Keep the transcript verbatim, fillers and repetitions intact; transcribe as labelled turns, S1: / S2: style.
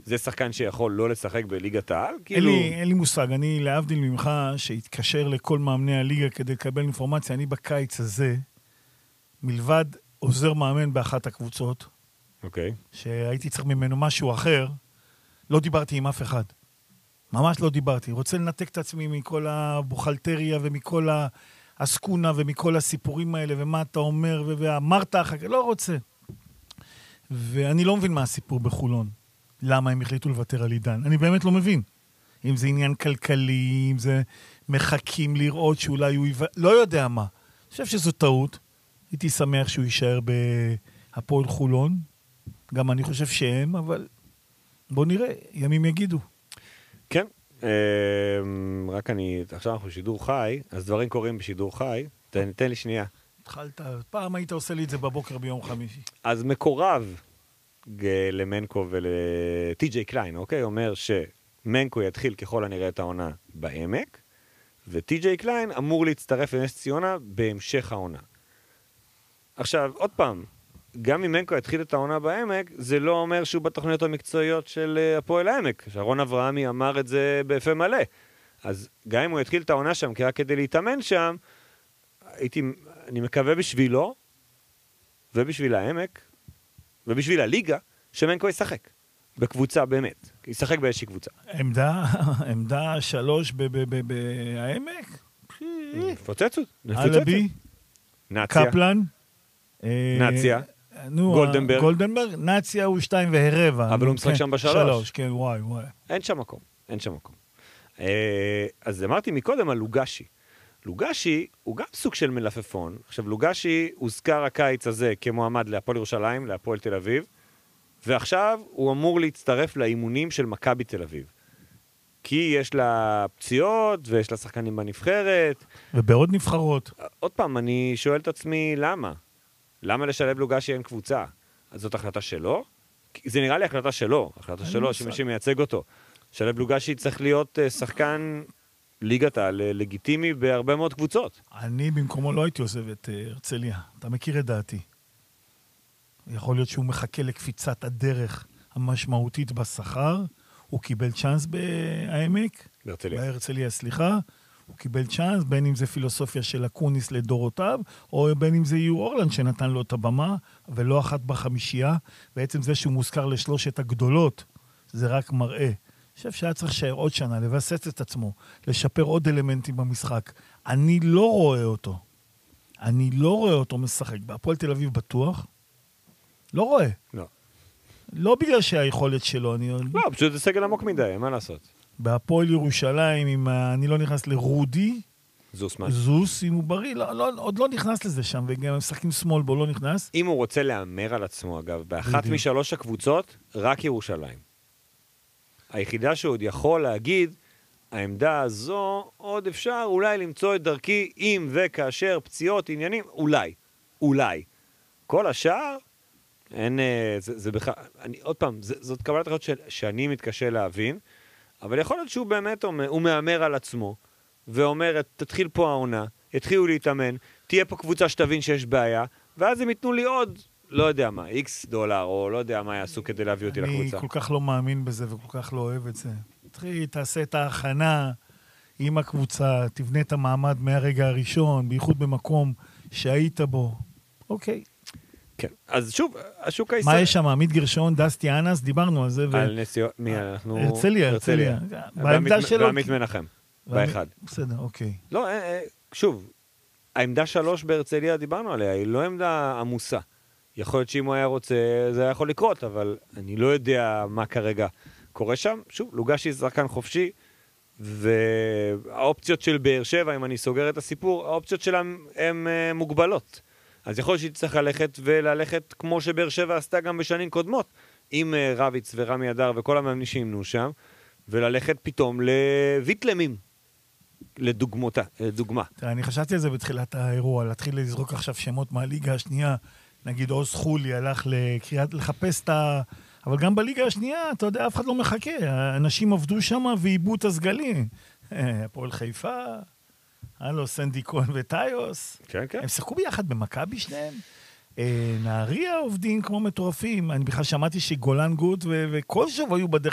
S1: זה שחקן שיכול לא לשחק בליגת העל?
S2: אין לי, אין לי מושג, אני להבדיל ממך שהתקשר לכל מאמני הליגה כדי לקבל אינפורמציה, אני בקיץ הזה, מלבד עוזר מאמן באחת הקבוצות,
S1: אוקיי.
S2: שהייתי צריך ממנו משהו אחר, לא דיברתי עם אף אחד. ממש לא דיברתי. רוצה לנתק את עצמי מכל הבוכלטריה ומכל הסקונה ומכל הסיפורים האלה ומה אתה אומר ואמרת אחר כך, לא רוצה. ואני לא מבין מה הסיפור בחולון. למה הם החליטו לוותר על עידן. אני באמת לא מבין. אם זה עניין כלכלי, אם זה מחכים לראות שאולי הוא... יו... לא יודע מה. אני חושב שזו טעות. הייתי שמח שהוא יישאר בהפועל חולון. גם אני חושב שהם, אבל בוא נראה, ימים יגידו.
S1: כן. רק אני... עכשיו אנחנו בשידור חי, אז דברים קורים בשידור חי. תן, תן לי שנייה.
S2: התחלת, פעם היית עושה לי את זה בבוקר ביום חמישי.
S1: אז מקורב למנקו ולטי ג'יי קליין, אוקיי? אומר שמנקו יתחיל ככל הנראה את העונה בעמק, וטי ג'יי קליין אמור להצטרף לנס ציונה בהמשך העונה. עכשיו, עוד פעם, גם אם מנקו יתחיל את העונה בעמק, זה לא אומר שהוא בתוכניות המקצועיות של הפועל העמק. שרון אברהמי אמר את זה בפה מלא. אז גם אם הוא יתחיל את העונה שם, רק כדי להתאמן שם, הייתי, אני מקווה בשבילו, ובשביל העמק, ובשביל הליגה, שמנקו ישחק. בקבוצה באמת. ישחק באיזושהי קבוצה.
S2: עמדה, עמדה שלוש בהעמק?
S1: נפוצצו.
S2: אלבי?
S1: נציה.
S2: קפלן?
S1: נציה. גולדנברג.
S2: גולדנברג, נציה הוא שתיים והרבע.
S1: אבל הוא משחק שם בשלוש.
S2: שלוש, כן, וואי, וואי.
S1: אין שם מקום. אין שם מקום. אז אמרתי מקודם על לוגשי. לוגשי הוא גם סוג של מלפפון. עכשיו, לוגשי הוזכר הקיץ הזה כמועמד להפועל ירושלים, להפועל תל אביב, ועכשיו הוא אמור להצטרף לאימונים של מכבי תל אביב. כי יש לה פציעות, ויש לה שחקנים בנבחרת.
S2: ובעוד נבחרות.
S1: עוד פעם, אני שואל את עצמי, למה? למה לשלב לוגשי אין קבוצה? אז זאת החלטה שלו? זה נראה לי החלטה שלו, החלטה שלו, שמי שמייצג אותו. שלב לוגשי צריך להיות שחקן ליגת העל לגיטימי בהרבה מאוד קבוצות.
S2: אני במקומו לא הייתי עוזב את הרצליה. אתה מכיר את דעתי. יכול להיות שהוא מחכה לקפיצת הדרך המשמעותית בשכר. הוא קיבל צ'אנס בעמק.
S1: בהרצליה.
S2: בהרצליה, סליחה. הוא קיבל צ'אנס, בין אם זה פילוסופיה של אקוניס לדורותיו, או בין אם זה יו אורלנד שנתן לו את הבמה, ולא אחת בחמישייה. בעצם זה שהוא מוזכר לשלושת הגדולות, זה רק מראה. אני חושב שהיה צריך להישאר עוד שנה, לבסס את עצמו, לשפר עוד אלמנטים במשחק. אני לא רואה אותו. אני לא רואה אותו משחק. בהפועל תל אביב בטוח. לא רואה.
S1: לא.
S2: לא בגלל שהיכולת שלו. אני...
S1: לא, פשוט זה סגל עמוק מדי, מה לעשות?
S2: בהפועל ירושלים, אם אני לא נכנס לרודי,
S1: זוסמן.
S2: זוס, אם הוא בריא, לא, לא, עוד לא נכנס לזה שם, וגם משחקים שמאל בו לא נכנס.
S1: אם הוא רוצה לאמר על עצמו, אגב, באחת משלוש הקבוצות, רק ירושלים. היחידה שעוד יכול להגיד, העמדה הזו עוד אפשר אולי למצוא את דרכי, אם וכאשר פציעות, עניינים, אולי, אולי. כל השאר, אין, זה, זה בכלל, אני, עוד פעם, זה, זאת קבלת אחת שאני מתקשה להבין, אבל יכול להיות שהוא באמת אומר, הוא מאמר על עצמו, ואומר, תתחיל פה העונה, התחילו להתאמן, תהיה פה קבוצה שתבין שיש בעיה, ואז הם ייתנו לי עוד, לא יודע מה, איקס דולר, או לא יודע מה יעשו כדי להביא אותי לקבוצה.
S2: אני כל כך לא מאמין בזה, וכל כך לא אוהב את זה. תתחיל, תעשה את ההכנה עם הקבוצה, תבנה את המעמד מהרגע הראשון, בייחוד במקום שהיית בו. אוקיי.
S1: כן, אז שוב, השוק הישראלי...
S2: מה יש שם? עמית גרשון, דסטי אנס, דיברנו על זה.
S1: על נסיעות, מי אנחנו...
S2: הרצליה, הרצליה. בעמדה שלו...
S1: ועמית מנחם, באחד.
S2: בסדר, אוקיי.
S1: לא, שוב, העמדה שלוש בהרצליה, דיברנו עליה, היא לא עמדה עמוסה. יכול להיות שאם הוא היה רוצה, זה היה יכול לקרות, אבל אני לא יודע מה כרגע קורה שם. שוב, לוגשי שחקן חופשי, והאופציות של באר שבע, אם אני סוגר את הסיפור, האופציות שלהם הן מוגבלות. אז יכול להיות שהיא צריך ללכת וללכת כמו שבאר שבע עשתה גם בשנים קודמות, עם רביץ ורמי אדר וכל המאמנים שימנו שם, וללכת פתאום לויטלמים, לדוגמתה, לדוגמה.
S2: תראה, אני חשבתי על זה בתחילת האירוע, להתחיל לזרוק עכשיו שמות מהליגה השנייה, נגיד עוז חולי הלך לקריאת, לחפש את ה... אבל גם בליגה השנייה, אתה יודע, אף אחד לא מחכה. האנשים עבדו שם ואיבו את הסגלים. הפועל חיפה, הלו, סנדי כהן וטיוס.
S1: כן, כן.
S2: הם שיחקו ביחד במכבי שניהם. נהריה עובדים כמו מטורפים. אני בכלל שמעתי שגולן גוט וכל שוב היו בדרך